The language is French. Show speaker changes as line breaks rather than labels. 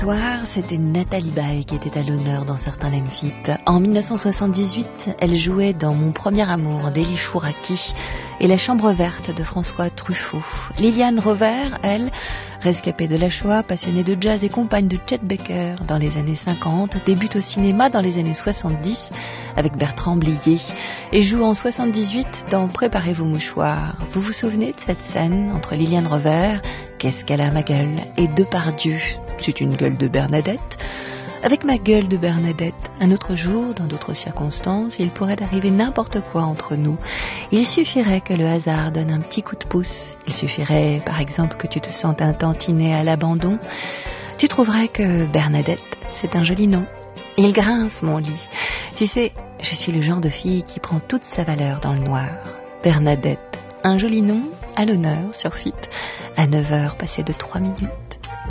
C'était Nathalie Baye qui était à l'honneur dans certains Lemfip. En 1978, elle jouait dans Mon premier amour d'Élie Chouraki et La chambre verte de François Truffaut. Liliane Rover, elle, rescapée de la Shoah, passionnée de jazz et compagne de Chet Baker dans les années 50, débute au cinéma dans les années 70 avec Bertrand Blier et joue en 78 dans Préparez vos mouchoirs. Vous vous souvenez de cette scène entre Liliane Rover, Qu'est-ce qu'elle a ma gueule, et Depardieu, C'est une gueule de Bernadette. Avec ma gueule de Bernadette, un autre jour, dans d'autres circonstances, il pourrait arriver n'importe quoi entre nous. Il suffirait que le hasard donne un petit coup de pouce. Il suffirait, par exemple, que tu te sentes un tantinet à l'abandon. Tu trouverais que Bernadette, c'est un joli nom. Il grince, mon lit. Tu sais, je suis le genre de fille qui prend toute sa valeur dans le noir. Bernadette, un joli nom, à l'honneur sur FIP, à 9h passées de 3 minutes.